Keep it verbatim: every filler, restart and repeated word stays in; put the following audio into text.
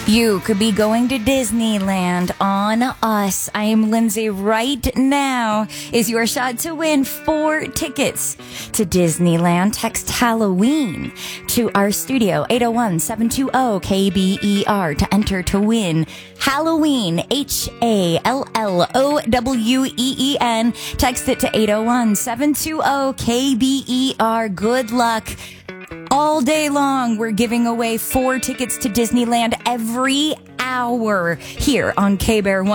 You could be going to Disneyland on us. I am Lindsay. Right now is your shot to win four tickets to Disneyland. Text Halloween to our studio, eight oh one, seven two zero, K B E R, to enter to win Halloween, H A L L O W E E N. Text it to eight oh one, seven two zero, K B E R. Good luck. All day long, we're giving away four tickets to Disneyland every hour here on K-Bear One.